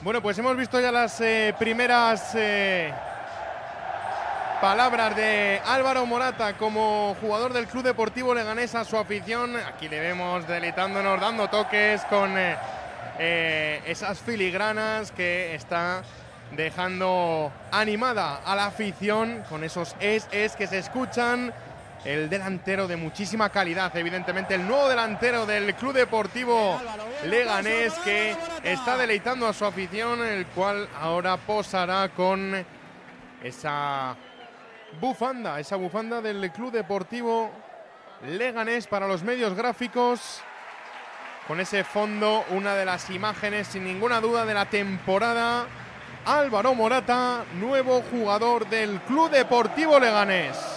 Bueno, pues hemos visto ya las primeras palabras de Álvaro Morata como jugador del Club Deportivo Leganés a su afición. Aquí le vemos deleitándonos, dando toques con esas filigranas que está dejando animada a la afición con esos es que se escuchan. El delantero de muchísima calidad, evidentemente el nuevo delantero del Club Deportivo Leganés, que está deleitando a su afición, el cual ahora posará con esa bufanda del Club Deportivo Leganés para los medios gráficos. Con ese fondo, una de las imágenes sin ninguna duda de la temporada. Álvaro Morata, nuevo jugador del Club Deportivo Leganés.